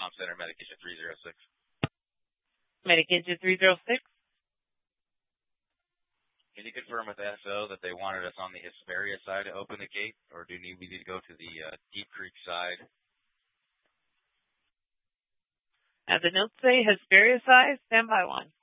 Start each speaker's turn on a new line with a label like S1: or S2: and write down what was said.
S1: Palm Center, Medication 306.
S2: Medication 306.
S1: Can you confirm with SO that they wanted us on the Hesperia side to open the gate, or we need to go to the Deep Creek side?
S2: The notes say Hesperia side, stand by one.